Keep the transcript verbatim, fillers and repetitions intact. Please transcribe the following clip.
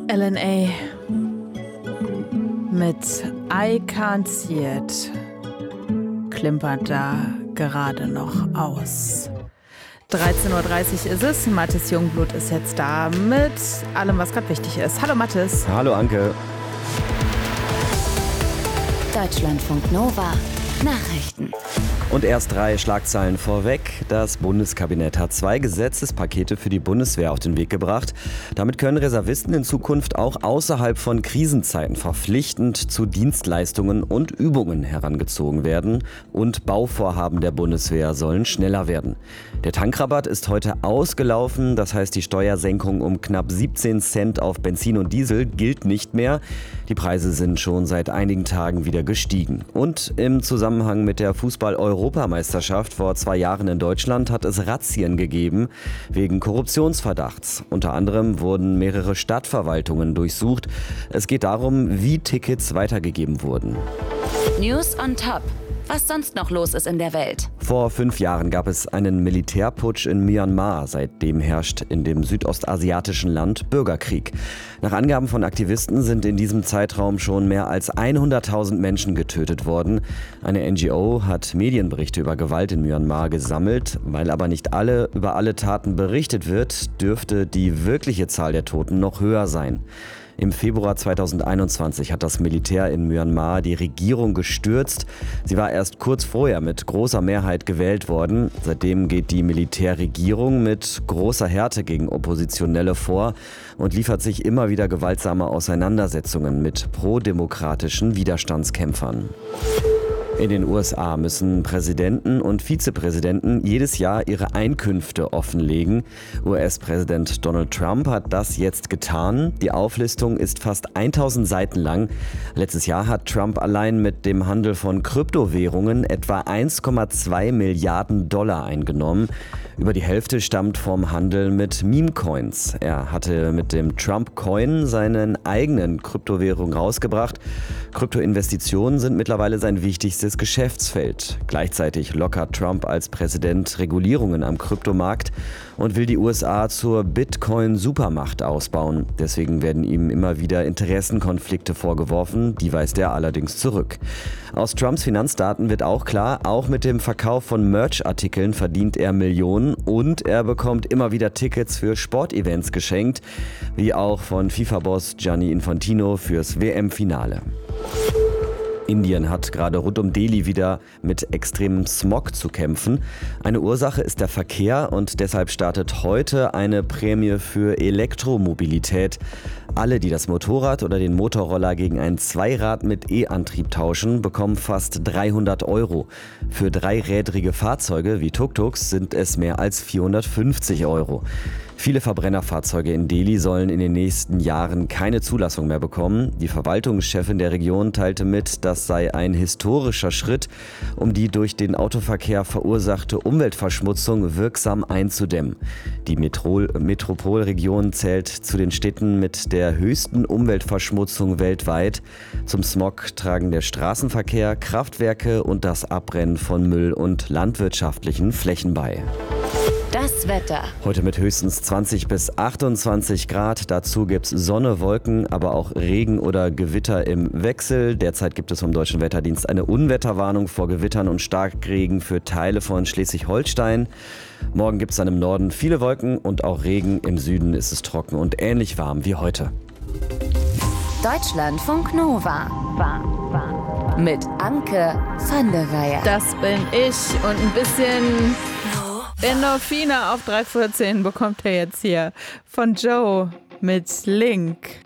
L A mit I Can't See It klimpert da gerade noch aus. dreizehn Uhr dreißig ist es. Mathis Jungblut ist jetzt da mit allem, was gerade wichtig ist. Hallo Mathis. Hallo Anke. Deutschlandfunk Nova. Nachrichten. Und erst drei Schlagzeilen vorweg. Das Bundeskabinett hat zwei Gesetzespakete für die Bundeswehr auf den Weg gebracht. Damit können Reservisten in Zukunft auch außerhalb von Krisenzeiten verpflichtend zu Dienstleistungen und Übungen herangezogen werden. Und Bauvorhaben der Bundeswehr sollen schneller werden. Der Tankrabatt ist heute ausgelaufen. Das heißt, die Steuersenkung um knapp siebzehn Cent auf Benzin und Diesel gilt nicht mehr. Die Preise sind schon seit einigen Tagen wieder gestiegen. Und im Zusammenhang mit der Fußball-Europameisterschaft vor zwei Jahren in Deutschland hat es Razzien gegeben wegen Korruptionsverdachts. Unter anderem wurden mehrere Stadtverwaltungen durchsucht. Es geht darum, wie Tickets weitergegeben wurden. News on Top. Was sonst noch los ist in der Welt. Vor fünf Jahren gab es einen Militärputsch in Myanmar. Seitdem herrscht in dem südostasiatischen Land Bürgerkrieg. Nach Angaben von Aktivisten sind in diesem Zeitraum schon mehr als hunderttausend Menschen getötet worden. Eine N G O hat Medienberichte über Gewalt in Myanmar gesammelt. Weil aber nicht alle über alle Taten berichtet wird, dürfte die wirkliche Zahl der Toten noch höher sein. Im Februar zweitausendeinundzwanzig hat das Militär in Myanmar die Regierung gestürzt. Sie war erst kurz vorher mit großer Mehrheit gewählt worden. Seitdem geht die Militärregierung mit großer Härte gegen Oppositionelle vor und liefert sich immer wieder gewaltsame Auseinandersetzungen mit prodemokratischen Widerstandskämpfern. In den U S A müssen Präsidenten und Vizepräsidenten jedes Jahr ihre Einkünfte offenlegen. U S-Präsident Donald Trump hat das jetzt getan. Die Auflistung ist fast tausend Seiten lang. Letztes Jahr hat Trump allein mit dem Handel von Kryptowährungen etwa eins Komma zwei Milliarden Dollar eingenommen. Über die Hälfte stammt vom Handel mit Meme-Coins. Er hatte mit dem Trump-Coin seinen eigenen Kryptowährung rausgebracht. Kryptoinvestitionen sind mittlerweile sein wichtigstes Geschäftsfeld. Gleichzeitig lockert Trump als Präsident Regulierungen am Kryptomarkt und will die U S A zur Bitcoin-Supermacht ausbauen. Deswegen werden ihm immer wieder Interessenkonflikte vorgeworfen, die weist er allerdings zurück. Aus Trumps Finanzdaten wird auch klar, auch mit dem Verkauf von Merch-Artikeln verdient er Millionen und er bekommt immer wieder Tickets für Sportevents geschenkt, wie auch von FIFA-Boss Gianni Infantino fürs W M-Finale. Indien hat gerade rund um Delhi wieder mit extremem Smog zu kämpfen. Eine Ursache ist der Verkehr und deshalb startet heute eine Prämie für Elektromobilität. Alle, die das Motorrad oder den Motorroller gegen ein Zweirad mit E-Antrieb tauschen, bekommen fast dreihundert Euro. Für dreirädrige Fahrzeuge wie Tuk-Tuks sind es mehr als vierhundertfünfzig Euro. Viele Verbrennerfahrzeuge in Delhi sollen in den nächsten Jahren keine Zulassung mehr bekommen. Die Verwaltungschefin der Region teilte mit, das sei ein historischer Schritt, um die durch den Autoverkehr verursachte Umweltverschmutzung wirksam einzudämmen. Die Metro- Metropolregion zählt zu den Städten mit der höchsten Umweltverschmutzung weltweit. Zum Smog tragen der Straßenverkehr, Kraftwerke und das Abbrennen von Müll und landwirtschaftlichen Flächen bei. Das Wetter. Heute mit höchstens zwanzig bis achtundzwanzig Grad. Dazu gibt es Sonne, Wolken, aber auch Regen oder Gewitter im Wechsel. Derzeit gibt es vom Deutschen Wetterdienst eine Unwetterwarnung vor Gewittern und Starkregen für Teile von Schleswig-Holstein. Morgen gibt es dann im Norden viele Wolken und auch Regen. Im Süden ist es trocken und ähnlich warm wie heute. Deutschlandfunk Nova. Mit Anke van der Weyer. Das bin ich und ein bisschen Endorphine auf drei vierzehn bekommt er jetzt hier von Joe mit Link.